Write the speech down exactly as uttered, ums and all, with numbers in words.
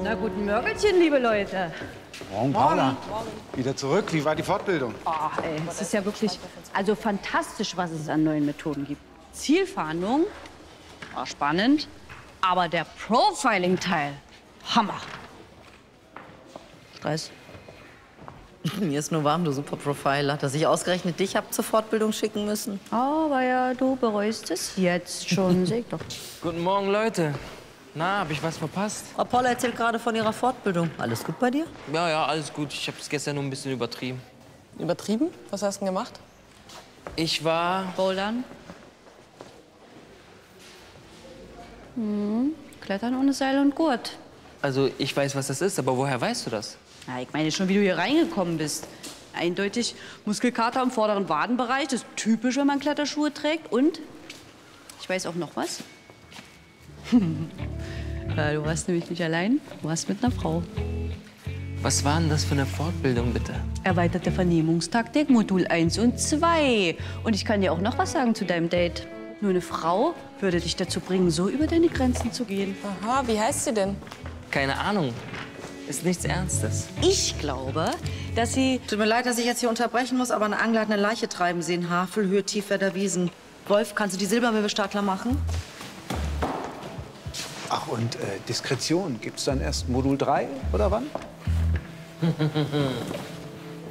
Na, guten Morgenchen, liebe Leute. Morgen, Paula. Morgen. Wieder zurück. Wie war die Fortbildung? Ach, ey, es ist ja wirklich also fantastisch, was es an neuen Methoden gibt. Zielfahndung war spannend, aber der Profiling-Teil, Hammer. Stress. Mir ist nur warm, du Superprofiler, dass ich ausgerechnet dich hab zur Fortbildung schicken müssen. Aber ja, du bereust es jetzt schon, sag doch. Guten Morgen, Leute. Na, hab ich was verpasst? Frau Paula erzählt gerade von ihrer Fortbildung. Alles gut bei dir? Ja, ja, alles gut. Ich hab's gestern nur ein bisschen übertrieben. Übertrieben? Was hast du denn gemacht? Ich war... Bouldern. Hm, Klettern ohne Seil und Gurt. Also, ich weiß, was das ist, aber woher weißt du das? Na, ich meine schon, wie du hier reingekommen bist. Eindeutig Muskelkater im vorderen Wadenbereich. Das ist typisch, wenn man Kletterschuhe trägt. Und ich weiß auch noch was. Ja, du warst nämlich nicht allein, du warst mit einer Frau. Was war denn das für eine Fortbildung, bitte? Erweiterte Vernehmungstaktik, Modul eins und zwei. Und ich kann dir auch noch was sagen zu deinem Date. Nur eine Frau würde dich dazu bringen, so über deine Grenzen zu gehen. Aha, wie heißt sie denn? Keine Ahnung. Ist nichts Ernstes. Ich glaube, dass sie... Tut mir leid, dass ich jetzt hier unterbrechen muss, aber ein Angler hat eine Leiche treiben sehen. Havelhöhe, Tiefwerder Wiesen. Wolf, kannst du die Silbermöbelstadler machen? Ach, und äh, Diskretion. Gibt's dann erst Modul drei oder wann?